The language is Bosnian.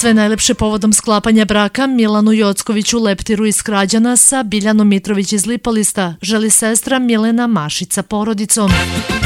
Sve najlepše povodom sklapanja braka Milanu Jockoviću Leptiru iz Krađana sa Biljanom Mitrović iz Lipolista želi sestra Milena Mašić sa porodicom.